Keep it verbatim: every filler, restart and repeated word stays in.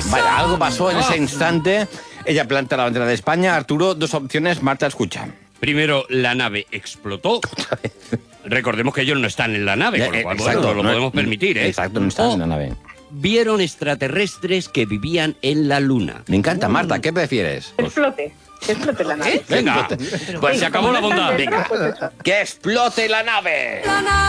Vale, algo pasó en ese instante. Ella planta la bandera de España. Arturo, dos opciones. Marta, escucha. Primero, la nave explotó. Recordemos que ellos no están en la nave, con lo cual, Exacto, bueno, nos lo no- podemos permitir, ¿eh? Exacto, no están O en la nave. vieron extraterrestres que vivían en la luna. Me encanta, Marta, ¿qué prefieres? Que explote. Que explote la nave. Venga, pues se acabó la bondad. Venga. Venga. Pues eso. ¡Que explote la nave!